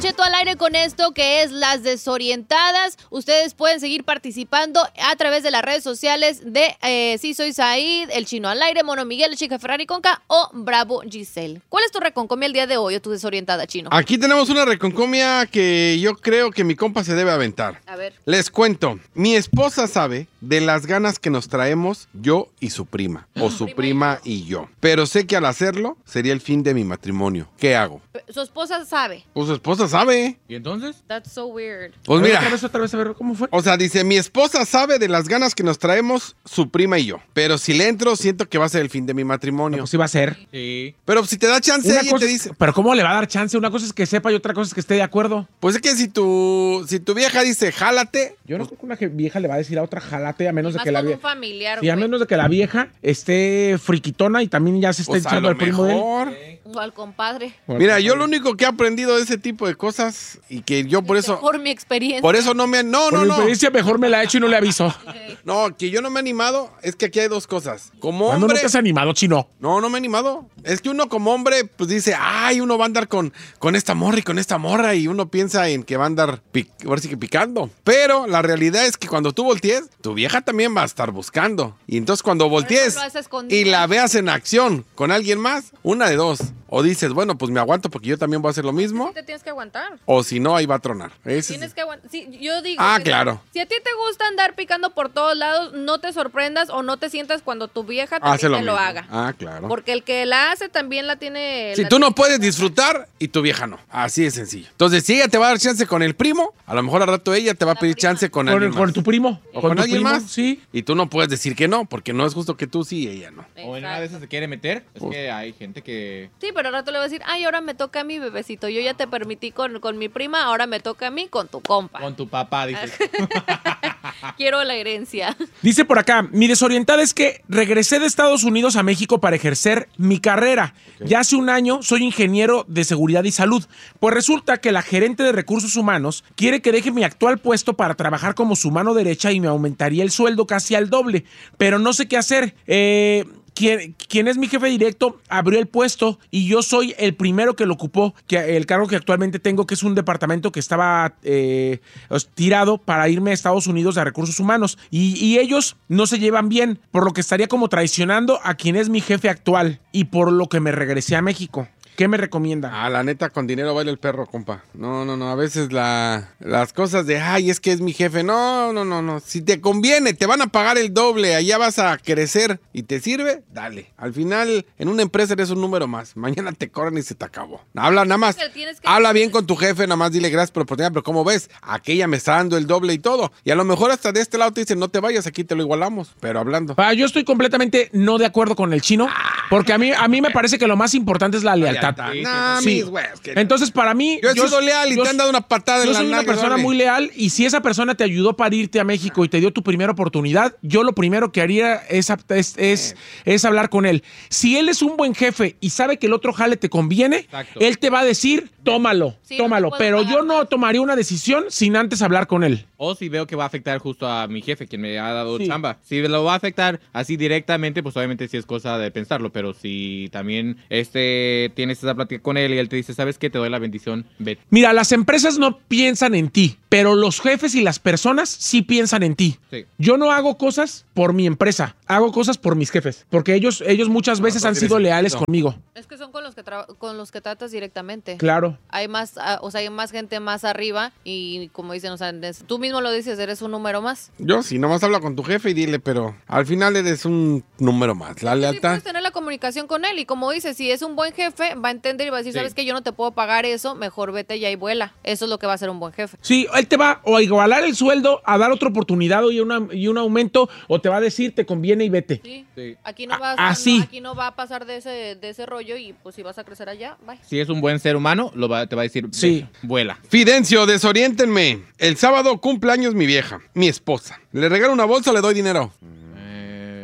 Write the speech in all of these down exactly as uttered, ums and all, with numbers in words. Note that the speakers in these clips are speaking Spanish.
Cheto al aire con esto que es Las Desorientadas. Ustedes pueden seguir participando a través de las redes sociales de eh, Sí Soy Said, El Chino al Aire, Mono Miguel, Chica Ferrari Conca o Bravo Giselle. ¿Cuál es tu reconcomia el día de hoy o tu desorientada, Chino? Aquí tenemos una reconcomia que yo creo que mi compa se debe aventar. A ver. Les cuento, mi esposa sabe de las ganas que nos traemos yo y su prima, o su prima y yo. Pero sé que al hacerlo sería el fin de mi matrimonio. ¿Qué hago? Su esposa sabe. Pues su esposa sabe. ¿Y entonces? That's so weird. Pues mira. Otra vez, otra vez, a ver, ¿cómo fue? O sea, dice, mi esposa sabe de las ganas que nos traemos su prima y yo. Pero si le entro, siento que va a ser el fin de mi matrimonio. No, pues sí va a ser. Sí. Pero si te da chance, Una ella cosa te es- dice... Pero ¿cómo le va a dar chance? Una cosa es que sepa y otra cosa es que esté de acuerdo. Pues es que si tu, si tu vieja dice, jálate... Yo no creo que una je- vieja le va a decir a otra jalate a menos de Más que la con un vieja... familiar, Y a güey. menos de que la vieja esté friquitona y también ya se esté Pues a echando lo al primo de él. mejor... O al compadre. Mira, yo lo único que he aprendido de ese tipo de cosas y que yo por eso... Por mi experiencia. Por eso no me... No, Por no, mi no. experiencia mejor me la he hecho y no le aviso. No, que yo no me he animado, es que aquí hay dos cosas. Como ¿Cuándo no hombre... te has animado, Chino? No, no me he animado. Es que uno como hombre, pues dice, ay, uno va a andar con, con esta morra y con esta morra y uno piensa en que va a andar, pic, ahora sí que picando. Pero la realidad es que cuando tú voltees, tu vieja también va a estar buscando. Y entonces cuando voltees lo haces a escondidas. y la veas en acción con alguien más, una de dos. O dices, bueno, pues me aguanto porque yo también voy a hacer lo mismo. Sí te tienes que aguantar. O si no, ahí va a tronar. Ese Tienes es- que aguantar. Sí, yo digo. Ah, que claro. Si a ti te gusta andar picando por todos lados, no te sorprendas o no te sientas cuando tu vieja también Hace lo te lo mismo. haga. Ah, claro. Porque el que la hace también la tiene. Si la tú no tiene- puedes disfrutar y tu vieja no. Así de sencillo. Entonces, si ella te va a dar chance con el primo, a lo mejor al rato ella te va a pedir chance con ¿Con, alguien con más. tu primo? ¿O con tu alguien primo? más? Sí. Y tú no puedes decir que no, porque no es justo que tú sí y ella no. O en una de esas se quiere meter. Es Pues- que hay gente que... Sí, pero al rato le va a decir, ay, ahora me toca a mi bebecito. Yo ya te permití con, con mi prima, ahora me toca a mí con tu compa. Con tu papá, dices. Quiero la herencia. Dice por acá, mi desorientada es que regresé de Estados Unidos a México para ejercer mi carrera. Ya hace un año soy ingeniero de seguridad y salud. Pues resulta que la gerente de recursos humanos quiere que deje mi actual puesto para trabajar como su mano derecha y me aumentaría el sueldo casi al doble. Pero no sé qué hacer. Eh... Quien, quien es mi jefe directo abrió el puesto y yo soy el primero que lo ocupó, que el cargo que actualmente tengo, que es un departamento que estaba eh, os- tirado para irme a Estados Unidos a recursos humanos. Y, y ellos no se llevan bien, por lo que estaría como traicionando a quien es mi jefe actual y por lo que me regresé a México. ¿Qué me recomienda? Ah, la neta, con dinero baila el perro, compa. No, no, no. A veces la, las cosas de, ay, es que es mi jefe. No, no, no, no. Si te conviene, te van a pagar el doble. Allá vas a crecer y te sirve, dale. Al final, en una empresa eres un número más. Mañana te corren y se te acabó. Habla nada más. Que tienes que- Habla bien con tu jefe, nada más dile gracias por la oportunidad. Pero como ves, aquella me está dando el doble y todo. Y a lo mejor hasta de este lado te dicen, no te vayas, aquí te lo igualamos. Pero hablando. Pa, yo estoy completamente no de acuerdo con el Chino, porque a mí, a mí me parece que lo más importante es la lealtad. Nah, Sí. mis güeyes, que- Entonces, para mí... Yo he sido leal y te han dado una patada en Yo la soy una nalga, persona órale. muy leal y si esa persona te ayudó para irte a México y te dio tu primera oportunidad, yo lo primero que haría es, ap- es, es, es hablar con él. Si él es un buen jefe y sabe que el otro jale te conviene, Exacto. él te va a decir, tómalo, Sí, no tómalo. te puedo Pero pagar yo no más. tomaría una decisión sin antes hablar con él. O si veo que va a afectar justo a mi jefe, quien me ha dado Sí. chamba. Si lo va a afectar así directamente, pues obviamente sí es cosa de pensarlo. Pero si también este tienes esa plática con él y él te dice, ¿sabes qué? Te doy la bendición, vete. Mira, las empresas no piensan en ti, pero los jefes y las personas sí piensan en ti. Sí. Yo no hago cosas por mi empresa, hago cosas por mis jefes, porque ellos, ellos muchas veces todo han tiene sido leales sentido. conmigo. Es que son con los que tra- con los que tratas directamente. Claro. Hay más, ah, o sea, hay más gente más arriba y como dicen, o sea, es- tú mismo lo dices, eres un número más. Yo sí, nomás habla con tu jefe y dile, pero al final eres un número más. La Sí, lealtad. puedes tener la comunicación con él y como dices, si es un buen jefe, va a entender y va a decir, Sí. sabes que yo no te puedo pagar eso, mejor vete ya y vuela. Eso es lo que va a hacer un buen jefe. Sí, él te va o a igualar el sueldo, a dar otra oportunidad y, una, y un aumento, o te va a decir, te conviene y vete. Sí. Sí. Aquí no A- vas, así. no, aquí no va a pasar de ese, de ese rollo y pues si vas a crecer allá, bye. Si es un buen ser humano, lo va, te va a decir, Sí. "Ve, vuela". Fidencio, desoriéntenme. El sábado cumple años mi vieja, mi esposa. Le regalo una bolsa, le doy dinero. Eh,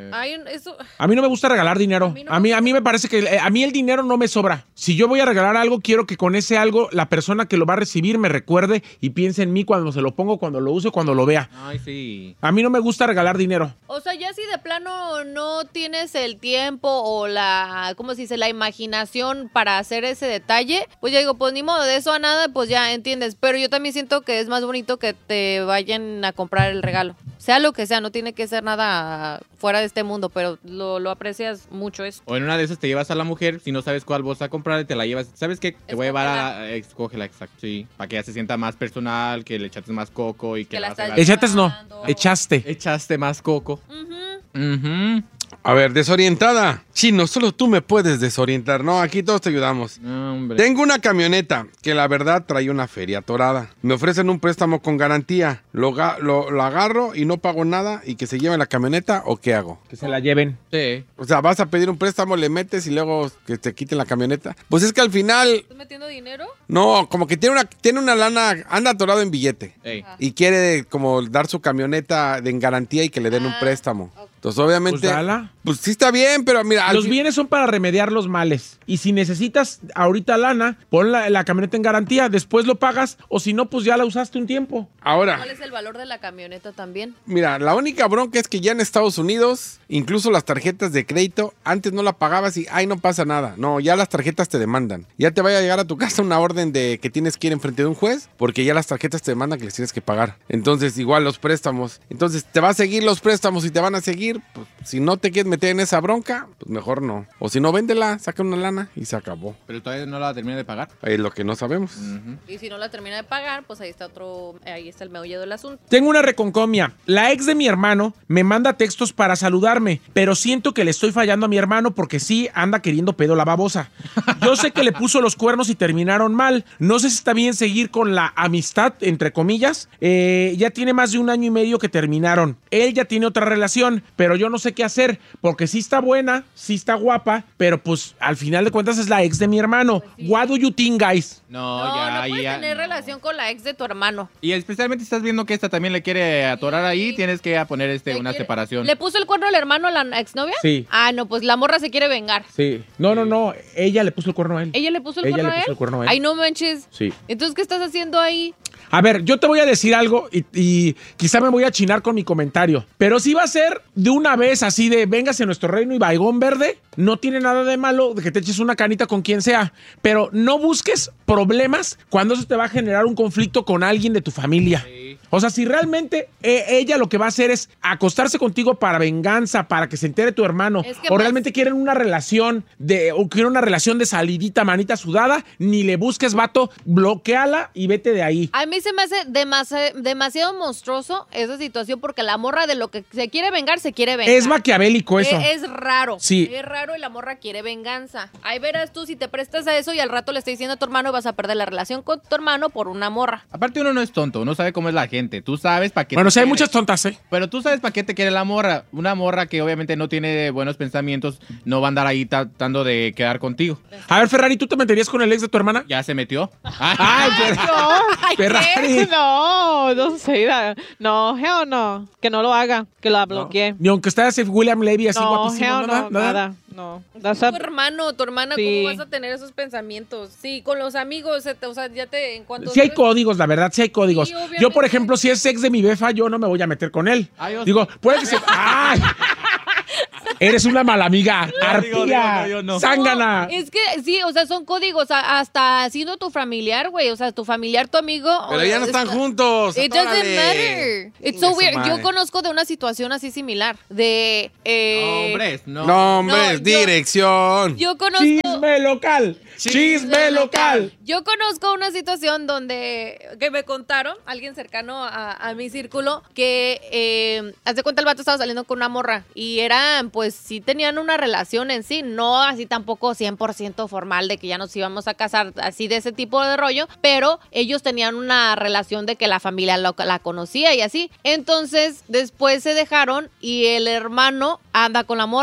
Ay, eso... A mí no me gusta regalar dinero. A mí no A me mí, a mí me parece que eh, a mí el dinero no me sobra. Si yo voy a regalar algo, quiero que con ese algo la persona que lo va a recibir me recuerde y piense en mí cuando se lo pongo, cuando lo use, cuando lo vea. Ay, sí. A mí no me gusta regalar dinero. O sea, ya si de plano no tienes el tiempo o la, ¿cómo se dice? La imaginación para hacer ese detalle, pues ya digo, pues ni modo, de eso a nada, pues ya entiendes. Pero yo también siento que es más bonito que te vayan a comprar el regalo. Sea lo que sea, no tiene que ser nada fuera de este mundo, pero lo, lo aprecias mucho eso. O en una de esas te llevas a la mujer, si no sabes cuál bolsa comprar, te la llevas. ¿Sabes qué? Te voy a llevar a la... Escógela, exacto, sí. Para que ella se sienta más personal, que le echaste más coco y que, Que la vas a estás regalar. Echaste no, llevando. echaste. Echaste más coco. Ujú. Ujú. A ver, desorientada. Chino, solo tú me puedes desorientar. No, aquí todos te ayudamos. No, hombre. Tengo una camioneta que la verdad trae una feria atorada. Me ofrecen un préstamo con garantía. Lo, ga- lo, lo agarro y no pago nada y que se lleve la camioneta o qué hago. Que se la lleven. Sí. O sea, vas a pedir un préstamo, le metes y luego que te quiten la camioneta. Pues es que al final, ¿Estás metiendo dinero? no, como que tiene una, tiene una lana, anda atorado en billete. Ey. Y quiere como dar su camioneta de en garantía y que le den un Ah, préstamo. Entonces, obviamente, Pues dala. pues sí está bien, pero mira, al Los fin- bienes son para remediar los males. Y si necesitas ahorita lana, pon la, la camioneta en garantía, después lo pagas, o si no, pues ya la usaste un tiempo. ahora, ¿Cuál es el valor de la camioneta también? mira, la única bronca es que ya en Estados Unidos, incluso las tarjetas de crédito, antes no la pagabas y, ay, no pasa nada. No, ya las tarjetas te demandan. Ya te vaya a llegar a tu casa una orden de que tienes que ir enfrente de un juez, porque ya las tarjetas te demandan que les tienes que pagar. Entonces, igual los préstamos. Entonces, te va a seguir los préstamos y te van a seguir. Pues, si no te quieres meter en esa bronca, pues mejor no. O si no, véndela, saca una lana y se acabó. Pero todavía no la terminé de pagar. Es lo que no sabemos. Ujú. Y si no la termina de pagar, pues ahí está otro, ahí está el meollo del asunto. Tengo una reconcomia. La ex de mi hermano me manda textos para saludarme, pero siento que le estoy fallando a mi hermano porque sí anda queriendo pedo la babosa. Yo sé que le puso los cuernos y terminaron mal. No sé si está bien seguir con la amistad, entre comillas. Eh, ya tiene más de un año y medio que terminaron. Él ya tiene otra relación, pero yo no sé qué hacer porque sí está buena, sí está guapa, pero pues al final de cuentas es la ex de mi hermano. What do you think, guys? No, No, ya, no puedes ya. tener no. relación con la ex de tu hermano. Y especialmente si estás viendo que esta también le quiere atorar ahí, tienes que poner este Le una quiere- separación. ¿Le puso el cuerno al hermano a la exnovia? Sí. Ah, no, pues la morra se quiere vengar. Sí. No, no, no. Ella le puso el cuerno a él. ¿Ella le puso el Ella cuerno le a él? puso el cuerno a él. Ay, no manches. Sí. Entonces, ¿qué estás haciendo ahí? A ver, yo te voy a decir algo y, y quizá me voy a chinar con mi comentario, pero si va a ser de una vez así de véngase a nuestro reino y baigón verde, no tiene nada de malo de que te eches una canita con quien sea, pero no busques problemas cuando eso te va a generar un conflicto con alguien de tu familia. Sí. O sea, si realmente eh, ella lo que va a hacer es acostarse contigo para venganza, para que se entere tu hermano, Es que o más- realmente quieren una relación de, o quieren una relación de salidita, manita sudada, ni le busques, vato, bloqueala y vete de ahí. A mí se me hace demasi- demasiado monstruoso esa situación porque la morra de lo que se quiere vengar, se quiere vengar. Es maquiavélico eso. Es, es raro. Sí. Es raro y la morra quiere venganza. Ahí verás tú si te prestas a eso y al rato le estás diciendo a tu hermano vas a perder la relación con tu hermano por una morra. Aparte uno no es tonto, uno sabe cómo es la gente. Tú sabes para qué Bueno, te sí hay quiere. muchas tontas, ¿eh? Pero tú sabes para qué te quiere la morra. Una morra que obviamente no tiene buenos pensamientos, no va a andar ahí tratando de quedar contigo. A ver, Ferrari, ¿tú te meterías con el ex de tu hermana? Ya se metió. Ay, Fer- Ferrari. No, don't say that. No, hell no. Que no lo haga, que la bloquee. Ni aunque esté ese William Levy así No, guapísimo, hell nada, no, nada. nada. No. That's a- Tu hermano, tu hermana, Sí. ¿cómo vas a tener esos pensamientos? Sí, con los amigos, se te- o sea, ya te en cuanto Sí hay sabes- códigos, la verdad, sí hay códigos. Sí, obviamente. Yo, por ejemplo, si es ex de mi befa, yo no me voy a meter con él. Ay, yo- Digo, puede que se... ¡Ay! Eres una mala amiga, No, digo, digo, arpía, no, yo no. zángana. Es que sí, o sea, son códigos, a- hasta siendo tu familiar, güey, o sea, tu familiar, tu amigo. Pero o- ya no están está- juntos. It doesn't atórale. matter. It's Chinga so su weird. madre. Yo conozco de una situación así similar, de... eh, Hombres, no. Nombres, No, yo- dirección. Yo conozco... Chisme local, chisme local. Yo conozco una situación donde que me contaron, alguien cercano a, a mi círculo, que eh, haz de cuenta el vato estaba saliendo con una morra y eran, pues sí tenían una relación en sí, no así tampoco cien por ciento formal de que ya nos íbamos a casar, así de ese tipo de rollo, pero ellos tenían una relación de que la familia lo- la conocía y así. Entonces después se dejaron y el hermano anda con la morra.